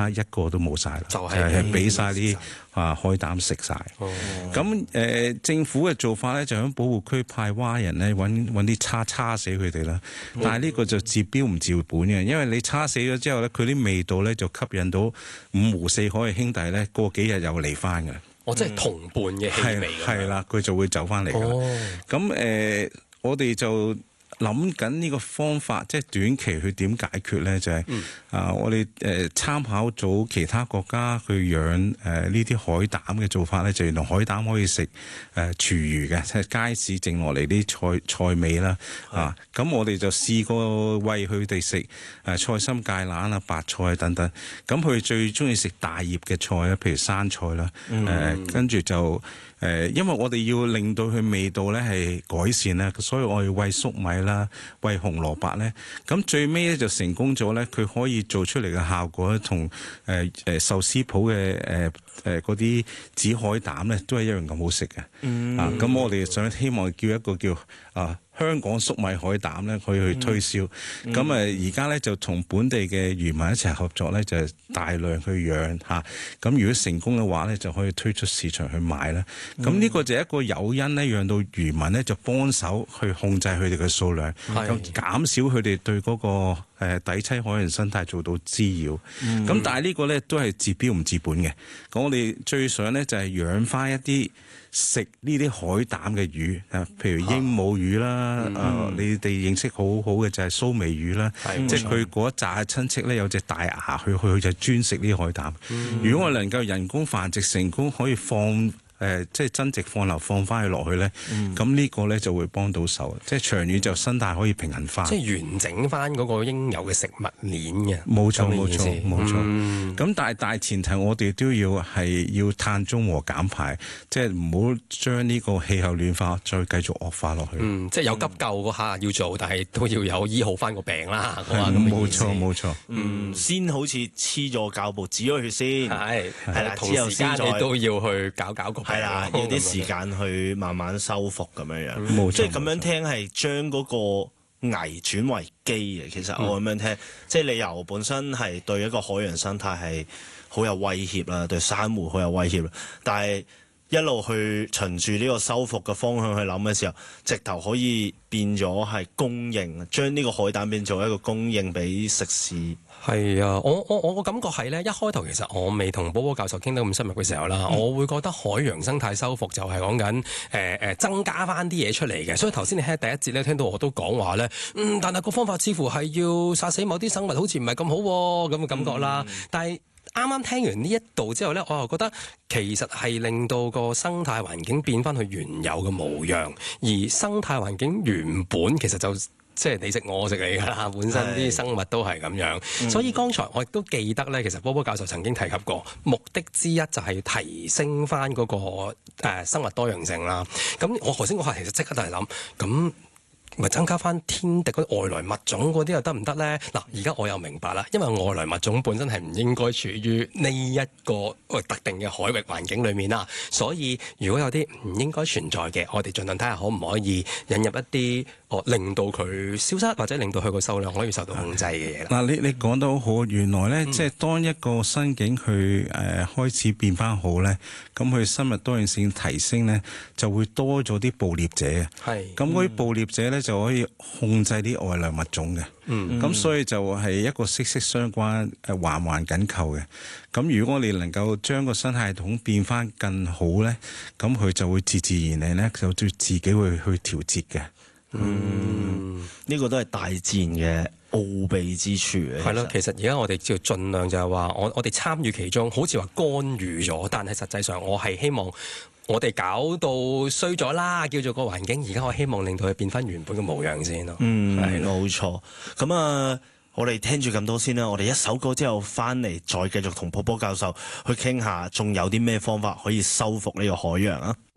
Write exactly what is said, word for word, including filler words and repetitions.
家一個都冇晒啦， 就係俾晒啲啊海膽食晒。咁誒、呃、政府嘅做法咧，就喺保護區派蛙人咧，揾揾啲叉叉死佢哋啦。但係呢個就治標唔治本嘅，因為你叉死咗之後咧，佢啲味道咧就吸引到五湖四海嘅兄弟咧，過幾日又嚟翻嘅。 我即係同伴嘅氣味㗎。 係啦，佢就會走翻嚟㗎。咁誒、哦呃，我哋就諗緊呢個方法，即係短期去點解決咧？就係、是嗯、啊，我哋誒、呃、參考咗其他國家去養誒呢啲海膽嘅做法咧，就原來海膽可以食誒、呃、廚餘嘅，即係街市剩落嚟啲菜菜尾啦。啊，咁我哋就試過餵佢哋食誒菜心芥蘭啊、白菜等等。咁佢最中意食大葉嘅菜啊，譬如生菜啦。誒、嗯呃，跟住就。誒，因為我哋要令到佢味道咧係改善咧，所以我要餵粟米啦，餵紅蘿蔔咧，咁最尾咧就成功咗咧，佢可以做出嚟嘅效果咧，同誒誒壽司鋪嘅誒誒嗰啲紫海膽咧，都係一樣咁好食嘅。嗯、啊，咁我哋想希望叫一個叫啊。香港粟米海膽咧，可以去推銷。咁啊、嗯，而家咧就同本地嘅漁民一齊合作咧，就係、是、大量去養嚇。咁、啊、如果成功嘅話咧，就可以推出市場去賣啦。咁呢、嗯、個就係一個誘因咧，讓到漁民咧就幫手去控制佢哋嘅數量，咁是減少佢哋對嗰、那個誒、呃、底棲海洋生態做到滋擾。咁、嗯、但係呢個咧都係治標唔治本嘅。咁我哋最想咧就係養翻一啲食呢啲海膽嘅魚，啊，譬如鸚鵡魚啦。啊！嗯呃、你哋認識好好嘅就係蘇眉魚啦，嗯、即係佢嗰一紮親戚咧有隻大牙，佢佢就專食呢啲海膽。嗯、如果我能夠人工繁殖成功，可以放。誒、呃，即係增值放流放翻去落去咧，咁呢、嗯、個咧就會幫到手，即係長遠就生態可以平衡翻，即係完整翻嗰個應有嘅食物鏈嘅。 冇錯冇錯冇錯。咁、嗯、但係大前提，我哋都要係要碳中和減排，即係唔好將呢個氣候暖化再繼續惡化落去。 嗯，即係有急救嗰下要做，但係都要有醫好翻個病啦。 係冇錯冇錯。 嗯，先好似黐咗膠布止咗血先，係係啦，同時間你都要去搞搞個。 係啦，要啲時間去慢慢修復咁樣樣， 冇錯， 即係咁樣聽係將嗰個危轉為機嘅。其實我咁樣聽，嗯、即係你由本身係對一個海洋生態係好有威脅啦，對珊瑚好有威脅啦，但係一路去循住呢個修復嘅方向去諗嘅時候，直頭可以變咗係供應，將呢個海膽變做一個供應俾食肆。 係啊，我我我個感覺係咧，一開頭其實我未同波波教授傾得咁深入嘅時候啦，嗯、我會覺得海洋生態修復就係講緊誒誒增加翻啲嘢出嚟嘅。所以頭先你喺第一節咧聽到我都講話咧，嗯，但係個方法似乎係要殺死某啲生物，好似唔係咁好咁嘅感覺啦。嗯、但係啱啱聽完呢一度之後咧，我又覺得其實係令到個生態環境變翻去原有嘅模樣，而生態環境原本其實就即係你食我食你㗎啦，本身啲生物都係咁樣。是所以剛才我亦都記得咧，其實波波教授曾經提及過，目的之一就係提升翻嗰個誒生物多樣性啦。咁我頭先嗰下其實即刻就係諗咁。咪增加翻天敵嗰啲外來物種嗰啲又得唔得咧？嗱，而家我又明白啦，因為外來物種本身係唔應該處於呢一個特定嘅海域環境裏面啦，所以如果有啲唔應該存在嘅，我哋盡量睇下可唔可以引入一啲哦，令到佢消失或者令到佢個數量可以受到控制嘅嘢啦。 嗱，你你講得好好，原來咧，嗯、即係當一個生境佢誒、呃、開始變翻好咧，咁佢生物多樣性提升咧，就會多咗啲捕獵者。係，咁嗰啲捕獵者咧，就可以控制啲外來物種嘅，咁、嗯、所以就係一個息息相關、誒環環緊扣嘅。咁如果我哋能夠將個生態系統變翻更好咧，咁佢就會自自然然咧就對自己會去調節嘅。 嗯，呢、嗯、個都係大自然嘅奧秘之處嘅。 係咯，其實而家我哋只要盡量就係話，我我哋參與其中，好似話干預咗，但係實際上我係希望。我哋搞到衰咗啦，叫做個環境。而家我希望令到佢變翻原本嘅模樣先咯。 嗯，係冇錯。咁啊，我哋聽住咁多先啦。我哋一首歌之後翻嚟，再繼續同波波教授去傾下，仲有啲咩方法可以修復呢個海洋啊？